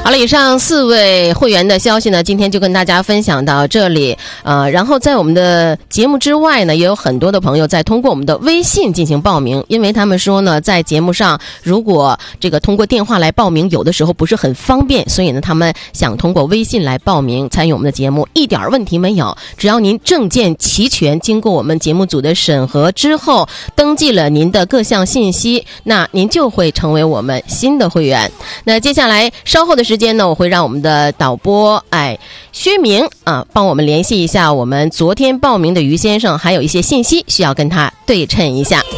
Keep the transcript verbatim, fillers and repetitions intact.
好了，以上四位会员的消息呢，今天就跟大家分享到这里。呃，然后在我们的节目之外呢，也有很多的朋友在通过我们的微信进行报名，因为他们说呢，在节目上如果这个通过电话来报名，有的时候不是很方便，所以呢，他们想通过微信来报名参与我们的节目，一点问题没有。只要您证件齐全，经过我们节目组的审核之后，登记了您的各项信息，那您就会成为我们新的会员。那接下来稍后的时间呢，我会让我们的导播哎薛明啊帮我们联系一下我们昨天报名的于先生，还有一些信息需要跟他对称一下。